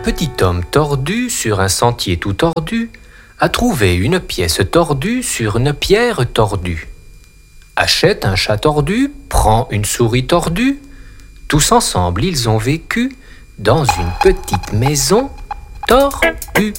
petit homme tordu sur un sentier tout tordu a trouvé une pièce tordue sur une pierre tordue. Achète un chat tordu, prend une souris tordue. Tous ensemble, ils ont vécu dans une petite maison tordue.